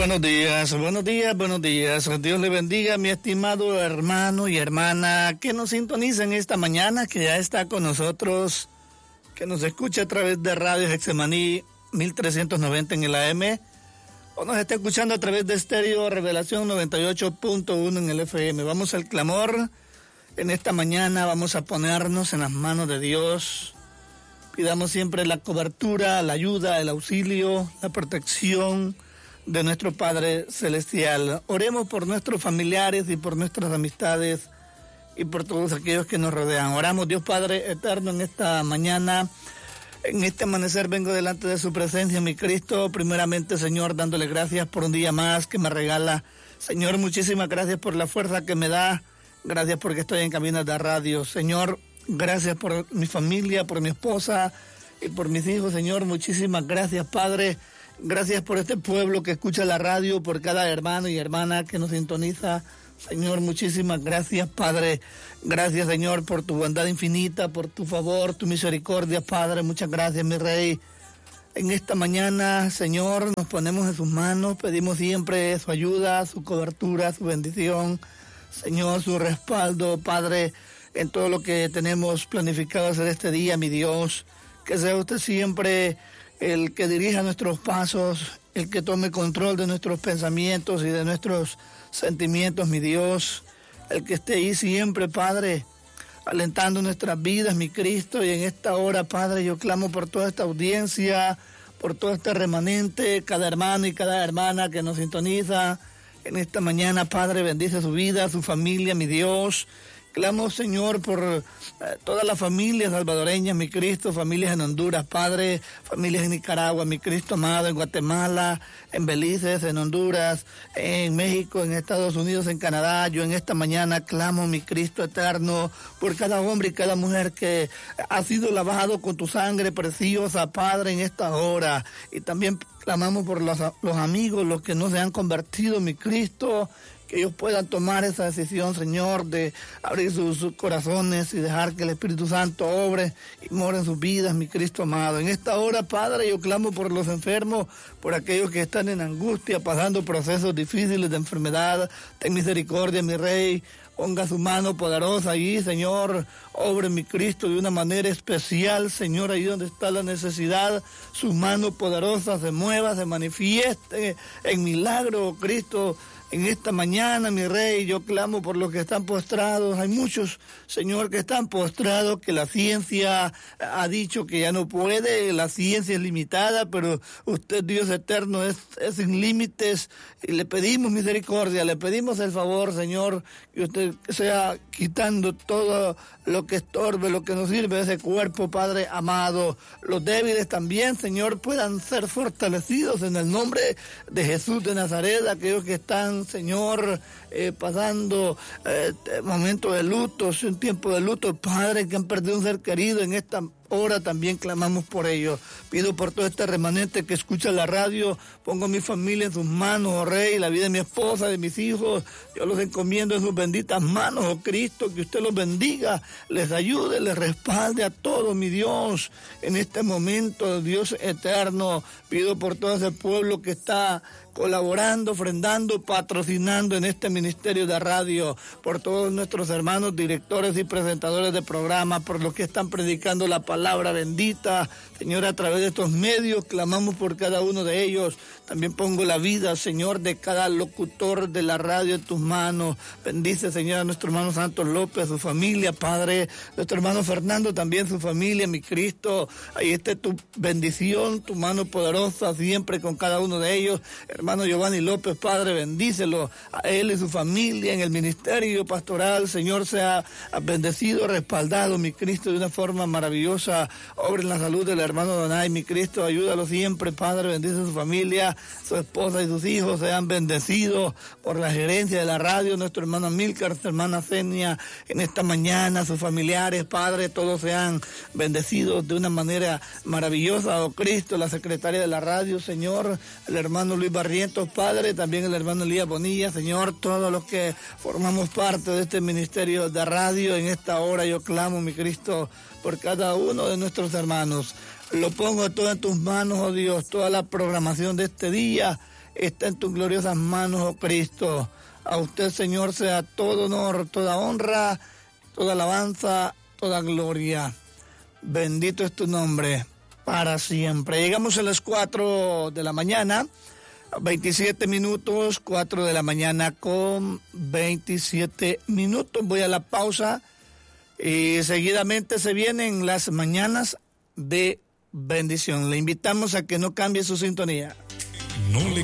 Buenos días, buenos días, buenos días. Dios le bendiga, mi estimado hermano y hermana que nos sintonicen esta mañana, que ya está con nosotros, que nos escucha a través de Radio Getsemaní 1390 en el AM, o nos está escuchando a través de Estéreo Revelación 98.1 en el FM. Vamos al clamor. En esta mañana vamos a ponernos en las manos de Dios. Pidamos siempre la cobertura, la ayuda, el auxilio, la protección de nuestro Padre Celestial. Oremos por nuestros familiares y por nuestras amistades y por todos aquellos que nos rodean. Oramos, Dios Padre eterno, en esta mañana, en este amanecer vengo delante de su presencia, mi Cristo. Primeramente, Señor, dándole gracias por un día más que me regala. Señor, muchísimas gracias por la fuerza que me da. Gracias porque estoy en camino de radio. Señor, gracias por mi familia, por mi esposa y por mis hijos. Señor, muchísimas gracias, Padre. Gracias por este pueblo que escucha la radio, por cada hermano y hermana que nos sintoniza. Señor, muchísimas gracias, Padre. Gracias, Señor, por tu bondad infinita, por tu favor, tu misericordia, Padre. Muchas gracias, mi Rey. En esta mañana, Señor, nos ponemos en sus manos. Pedimos siempre su ayuda, su cobertura, su bendición. Señor, su respaldo, Padre, en todo lo que tenemos planificado hacer este día, mi Dios. Que sea usted siempre el que dirija nuestros pasos, el que tome control de nuestros pensamientos y de nuestros sentimientos, mi Dios. El que esté ahí siempre, Padre, alentando nuestras vidas, mi Cristo. Y en esta hora, Padre, yo clamo por toda esta audiencia, por todo este remanente, cada hermano y cada hermana que nos sintoniza. En esta mañana, Padre, bendice su vida, su familia, mi Dios. Clamo, Señor, por todas las familias salvadoreñas, mi Cristo, familias en Honduras, Padre, familias en Nicaragua, mi Cristo amado, en Guatemala, en Belice, en Honduras, en México, en Estados Unidos, en Canadá. Yo en esta mañana clamo, mi Cristo eterno, por cada hombre y cada mujer que ha sido lavado con tu sangre preciosa, Padre, en esta hora. Y también clamamos por los amigos, los que no se han convertido, mi Cristo, que ellos puedan tomar esa decisión, Señor, de abrir sus corazones y dejar que el Espíritu Santo obre y more en sus vidas, mi Cristo amado. En esta hora, Padre, yo clamo por los enfermos, por aquellos que están en angustia, pasando procesos difíciles de enfermedad. Ten misericordia, mi Rey. Ponga su mano poderosa ahí, Señor. Obre, mi Cristo, de una manera especial, Señor, ahí donde está la necesidad. Su mano poderosa se mueva, se manifieste en milagro, Cristo. En esta mañana, mi Rey, yo clamo por los que están postrados. Hay muchos, Señor, que están postrados, que la ciencia ha dicho que ya no puede. La ciencia es limitada, pero usted, Dios eterno, es sin límites. Y le pedimos misericordia, le pedimos el favor, Señor, que usted sea quitando todo lo que estorbe, lo que nos sirve de ese cuerpo, Padre amado. Los débiles también, Señor, puedan ser fortalecidos en el nombre de Jesús de Nazaret. Aquellos que están, Señor, pasando momentos de luto, un tiempo de luto, Padre, que han perdido un ser querido, en esta hora también clamamos por ellos. Pido por todo este remanente que escucha la radio. Pongo mi familia en sus manos, oh Rey, la vida de mi esposa, de mis hijos. Yo los encomiendo en sus benditas manos, oh Cristo. Que usted los bendiga, les ayude, les respalde a todos, mi Dios. En este momento, Dios eterno, pido por todo ese pueblo que está colaborando, ofrendando, patrocinando en este ministerio de radio, por todos nuestros hermanos directores y presentadores de programas, por los que están predicando la palabra bendita. Señor, a través de estos medios clamamos por cada uno de ellos. También pongo la vida, Señor, de cada locutor de la radio en tus manos. Bendice, Señor, a nuestro hermano Santos López, su familia, Padre. Nuestro hermano Fernando también, su familia, mi Cristo. Ahí esté tu bendición, tu mano poderosa siempre con cada uno de ellos. Hermano Giovanni López, Padre, bendícelo a él y su familia en el ministerio pastoral. Señor, sea bendecido, respaldado, mi Cristo, de una forma maravillosa. Obre en la salud del hermano Donay, mi Cristo, ayúdalo siempre, Padre, bendice a su familia, su esposa y sus hijos sean bendecidos por la gerencia de la radio. Nuestro hermano Milcar, su hermana Zenia, en esta mañana, sus familiares, Padre, todos sean bendecidos de una manera maravillosa. Oh Cristo, la secretaria de la radio, Señor, el hermano Luis Barrientos, Padre, también el hermano Elías Bonilla, Señor, todos los que formamos parte de este ministerio de radio. En esta hora yo clamo, mi Cristo, por cada uno de nuestros hermanos. Lo pongo todo en tus manos, oh Dios, toda la programación de este día. está en tus gloriosas manos, oh Cristo. A usted, Señor, sea todo honor, toda honra, toda alabanza, toda gloria. Bendito es tu nombre para siempre. Llegamos a las 4 de la mañana, 27 minutos, 4 de la mañana con 27 minutos. Voy a la pausa y seguidamente se vienen las mañanas de bendición. Le invitamos a que no cambie su sintonía. No le